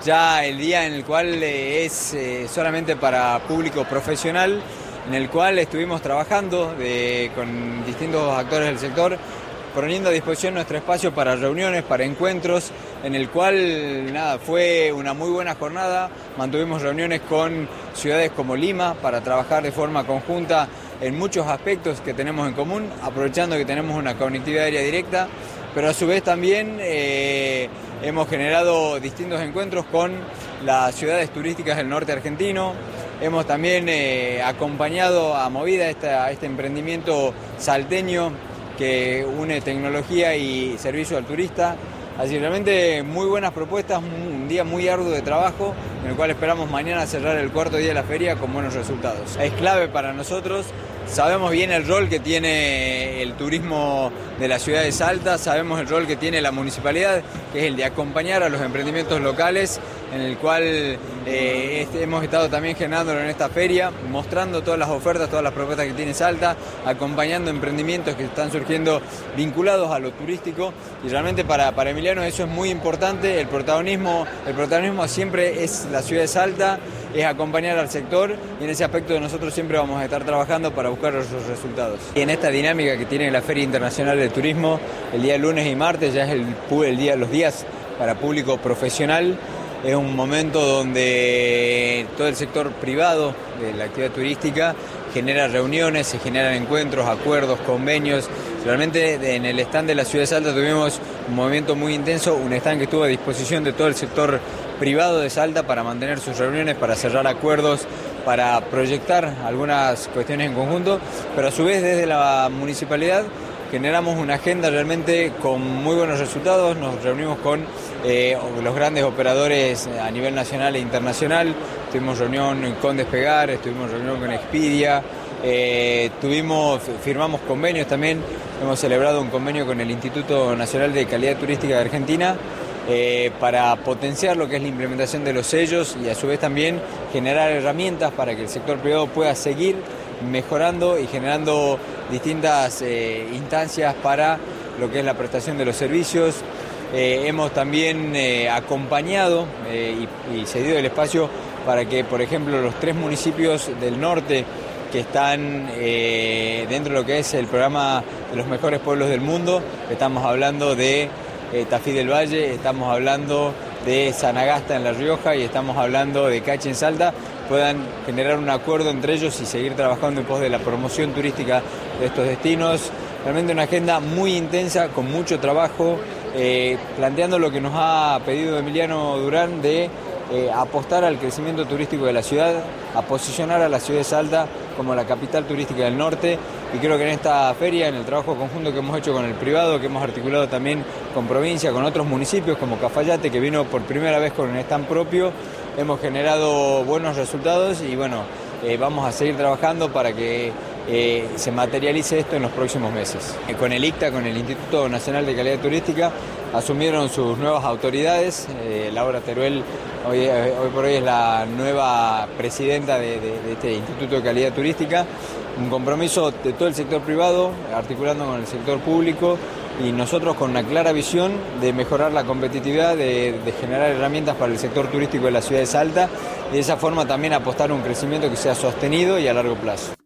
ya el día en el cual es solamente para público profesional, en el cual estuvimos trabajando con distintos actores del sector, poniendo a disposición nuestro espacio para reuniones, para encuentros, en el cual fue una muy buena jornada. Mantuvimos reuniones con ciudades como Lima para trabajar de forma conjunta en muchos aspectos que tenemos en común, aprovechando que tenemos una conectividad aérea directa, pero a su vez también hemos generado distintos encuentros con las ciudades turísticas del norte argentino. Hemos también acompañado a Movida, este emprendimiento salteño que une tecnología y servicio al turista. Así realmente muy buenas propuestas, un día muy arduo de trabajo, en el cual esperamos mañana cerrar el cuarto día de la feria con buenos resultados. Es clave para nosotros, sabemos bien el rol que tiene el turismo de la ciudad de Salta, sabemos el rol que tiene la municipalidad, que es el de acompañar a los emprendimientos locales, en el cual hemos estado también generándolo en esta feria, mostrando todas las ofertas, todas las propuestas que tiene Salta, acompañando emprendimientos que están surgiendo vinculados a lo turístico, y realmente para Emiliano eso es muy importante. El protagonismo siempre es la ciudad de Salta, es acompañar al sector, y en ese aspecto nosotros siempre vamos a estar trabajando para buscar los resultados. Y en esta dinámica que tiene la Feria Internacional de Turismo, el día lunes y martes ya es los días para público profesional. Es un momento donde todo el sector privado de la actividad turística genera reuniones, se generan encuentros, acuerdos, convenios. Realmente en el stand de la ciudad de Salta tuvimos un movimiento muy intenso, un stand que estuvo a disposición de todo el sector privado de Salta para mantener sus reuniones, para cerrar acuerdos, para proyectar algunas cuestiones en conjunto, pero a su vez desde la municipalidad generamos una agenda realmente con muy buenos resultados. Nos reunimos con los grandes operadores a nivel nacional e internacional. Tuvimos reunión con Despegar, tuvimos reunión con Expedia, firmamos convenios también. Hemos celebrado un convenio con el Instituto Nacional de Calidad Turística de Argentina para potenciar lo que es la implementación de los sellos y a su vez también generar herramientas para que el sector privado pueda seguir mejorando y generando distintas instancias para lo que es la prestación de los servicios. Hemos también acompañado y cedido el espacio para que, por ejemplo, los 3 municipios del norte que están dentro de lo que es el programa de los mejores pueblos del mundo, estamos hablando de Tafí del Valle, estamos hablando de Sanagasta en La Rioja y estamos hablando de Cachi en Salta, puedan generar un acuerdo entre ellos y seguir trabajando en pos de la promoción turística de estos destinos. Realmente una agenda muy intensa, con mucho trabajo, planteando lo que nos ha pedido Emiliano Durán de apostar al crecimiento turístico de la ciudad, a posicionar a la ciudad de Salta como la capital turística del norte, y creo que en esta feria, en el trabajo conjunto que hemos hecho con el privado, que hemos articulado también con provincia, con otros municipios como Cafayate, que vino por primera vez con un stand propio, hemos generado buenos resultados y bueno, vamos a seguir trabajando para que se materialice esto en los próximos meses. Con el ICTA, con el Instituto Nacional de Calidad Turística, asumieron sus nuevas autoridades. Laura Teruel hoy por hoy es la nueva presidenta de este Instituto de Calidad Turística. Un compromiso de todo el sector privado, articulando con el sector público, y nosotros con una clara visión de mejorar la competitividad, de generar herramientas para el sector turístico de la ciudad de Salta, y de esa forma también apostar a un crecimiento que sea sostenido y a largo plazo.